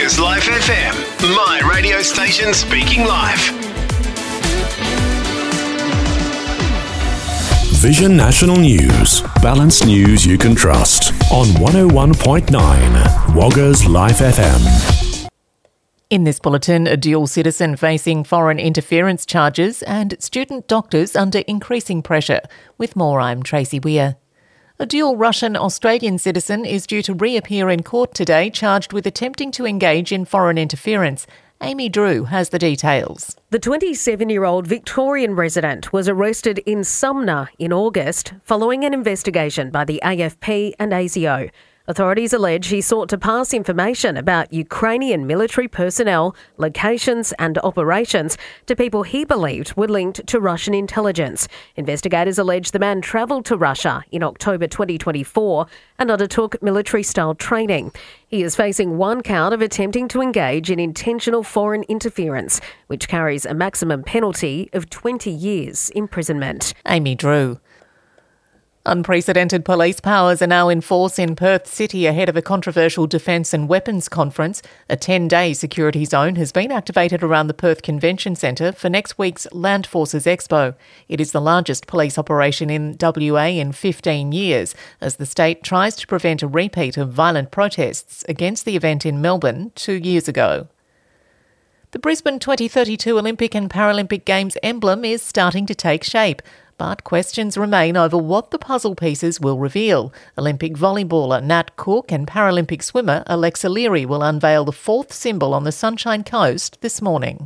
Woggers Life FM, my radio station speaking live. Vision National News. Balanced news you can trust on 101.9 Woggers Life FM. In this bulletin, a dual citizen facing foreign interference charges and student doctors under increasing pressure. With more, I'm Tracy Weir. A dual Russian-Australian citizen is due to reappear in court today, charged with attempting to engage in foreign interference. Amy Drew has the details. The 27-year-old Victorian resident was arrested in Sumner in August following an investigation by the AFP and ASIO. Authorities allege he sought to pass information about Ukrainian military personnel, locations and operations to people he believed were linked to Russian intelligence. Investigators allege the man travelled to Russia in October 2024 and undertook military-style training. He is facing one count of attempting to engage in intentional foreign interference, which carries a maximum penalty of 20 years imprisonment. Amy Drew. Unprecedented police powers are now in force in Perth City ahead of a controversial defence and weapons conference. A 10-day security zone has been activated around the Perth Convention Centre for next week's Land Forces Expo. It is the largest police operation in WA in 15 years, as the state tries to prevent a repeat of violent protests against the event in Melbourne 2 years ago. The Brisbane 2032 Olympic and Paralympic Games emblem is starting to take shape. But questions remain over what the puzzle pieces will reveal. Olympic volleyballer Nat Cook and Paralympic swimmer Alexa Leary will unveil the fourth symbol on the Sunshine Coast this morning.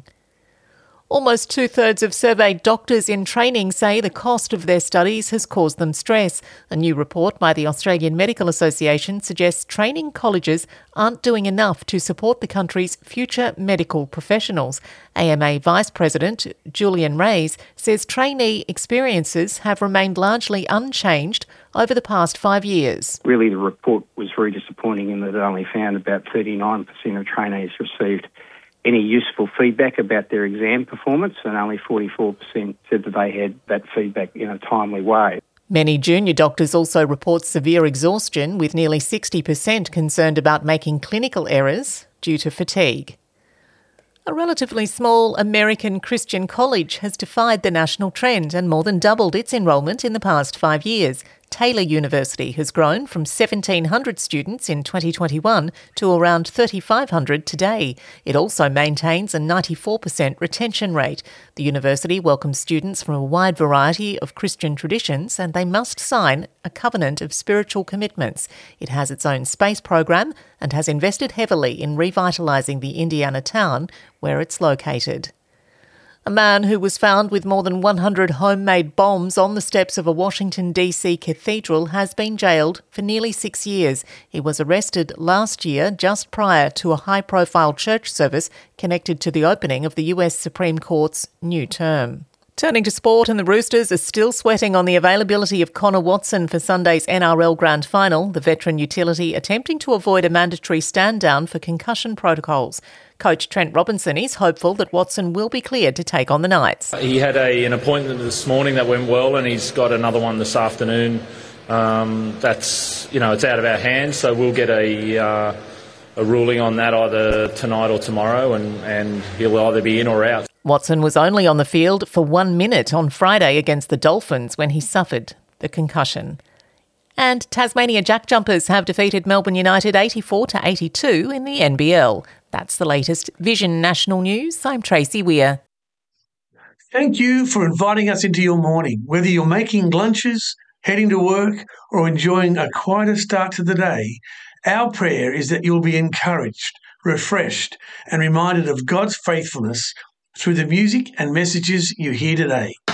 Almost two-thirds of surveyed doctors in training say the cost of their studies has caused them stress. A new report by the Australian Medical Association suggests training colleges aren't doing enough to support the country's future medical professionals. AMA Vice President Julian Reyes says trainee experiences have remained largely unchanged over the past 5 years. Really, the report was very disappointing in that it only found about 39% of trainees received any useful feedback about their exam performance, and only 44% said that they had that feedback in a timely way. Many junior doctors also report severe exhaustion, with nearly 60% concerned about making clinical errors due to fatigue. A relatively small American Christian college has defied the national trend and more than doubled its enrolment in the past 5 years. Taylor University has grown from 1,700 students in 2021 to around 3,500 today. It also maintains a 94% retention rate. The university welcomes students from a wide variety of Christian traditions, and they must sign a covenant of spiritual commitments. It has its own space program and has invested heavily in revitalising the Indiana town where it's located. A man who was found with more than 100 homemade bombs on the steps of a Washington, D.C. cathedral has been jailed for nearly 6 years. He was arrested last year, just prior to a high-profile church service connected to the opening of the US Supreme Court's new term. Turning to sport, and the Roosters are still sweating on the availability of Connor Watson for Sunday's NRL Grand Final, the veteran utility attempting to avoid a mandatory stand-down for concussion protocols. Coach Trent Robinson is hopeful that Watson will be cleared to take on the Knights. He had an appointment this morning that went well, and he's got another one this afternoon. It's out of our hands, so we'll get a ruling on that either tonight or tomorrow, and he'll either be in or out. Watson was only on the field for 1 minute on Friday against the Dolphins when he suffered the concussion. And Tasmania Jack Jumpers have defeated Melbourne United 84-82 in the NBL. That's the latest Vision National News. I'm Tracy Weir. Thank you for inviting us into your morning. Whether you're making lunches, heading to work, or enjoying a quieter start to the day, our prayer is that you'll be encouraged, refreshed, and reminded of God's faithfulness through the music and messages you hear today.